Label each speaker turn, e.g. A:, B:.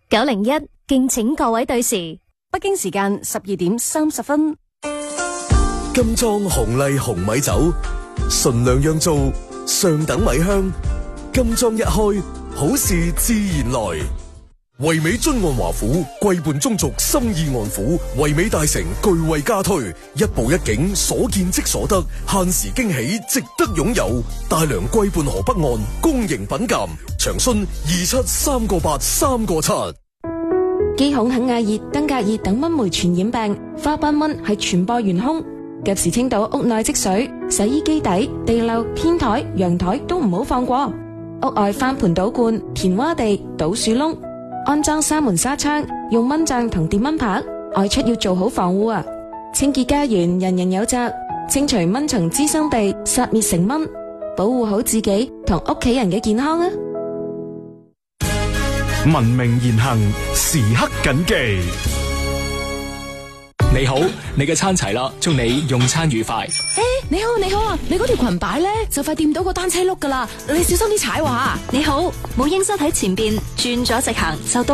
A: 901，敬請各位對時。
B: 北京時間12:30。
C: 金裝紅麗紅米酒，純糧釀造，上等米香。金裝一開，好事自然來。惠美津岸華府，貴伴中族，心意安撫。惠美大城巨惠加推，一步一景，所見即所得，限時驚喜，值得擁有。大良貴伴河北岸，公營品鑒，長訊273837。
D: 肌孔肯亞熱、登革熱等蚊媒傳染病，花斑蚊係傳播元兇。及時清倒屋內積水，洗衣機底、地漏、天台、陽台都唔好放過。屋外翻盆倒罐、填窪地、倒樹窿，安裝紗門紗窗，用蚊帳同電蚊拍。外出要做好防護啊！清潔家園，人人有責，清除蚊蟲滋生地，殺滅成蚊，保護好自己同屋企人嘅健康啊！
E: 文明言行，時刻謹記。
F: 你好，你嘅餐齊啦，祝你用餐愉快。
G: 你好啊，你嗰條裙擺咧就快掂到個單車轆噶啦，你小心啲踩喎。
A: 你好，母嬰室喺前邊，轉咗直行就到。